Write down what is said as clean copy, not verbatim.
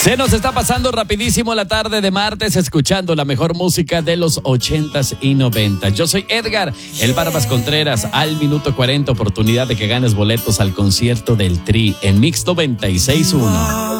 Se nos está pasando rapidísimo la tarde de martes escuchando la mejor música de los 80s y 90s. Yo soy Edgar, el Barbas Contreras. Al minuto 40, oportunidad de que ganes boletos al concierto del Tri en Mix 96.1.